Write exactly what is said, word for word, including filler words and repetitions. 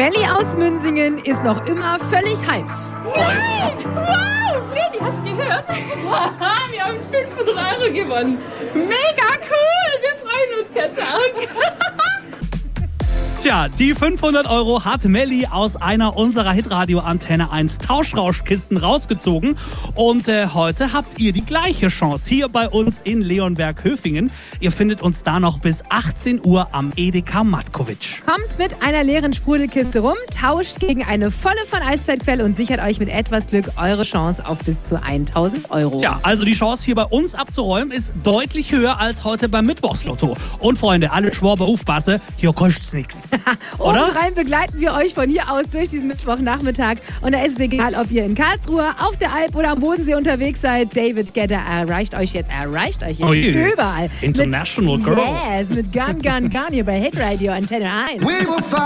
Melli aus Münsingen ist noch immer völlig hyped. Wow! Wow! Leni, hast du gehört? Wir haben fünfhundert Euro gewonnen. Mega cool! Wir freuen uns ganz arg. Tja, die fünfhundert Euro hat Melli aus einer unserer Hitradio Antenne eins Tauschrauschkisten rausgezogen. Und äh, heute habt ihr die gleiche Chance hier bei uns in Leonberg-Höfingen. Ihr findet uns da noch bis achtzehn Uhr am Edeka Matkovic. Kommt mit einer leeren Sprudelkiste rum, tauscht gegen eine volle von Eiszeitquelle und sichert euch mit etwas Glück eure Chance auf bis zu tausend Euro. Tja, also die Chance hier bei uns abzuräumen ist deutlich höher als heute beim Mittwochslotto. Und Freunde, alle Schwaber aufpassen, hier kostet's nichts. Obendrein begleiten wir euch von hier aus durch diesen Mittwochnachmittag. Und da ist es egal, ob ihr in Karlsruhe, auf der Alp oder am Bodensee unterwegs seid. David Guetta erreicht euch jetzt, erreicht euch jetzt oh yeah. überall. International mit, Girl. Yes, mit Gun, Gun, Gun hier bei Hitradio Antenne eins.